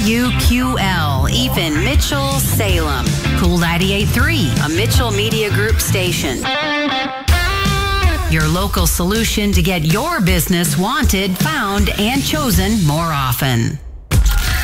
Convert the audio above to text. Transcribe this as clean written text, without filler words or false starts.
WQL, even Mitchell, Salem. Cool 98.3, a Mitchell Media Group station. Your local solution to get your business wanted, found, and chosen more often.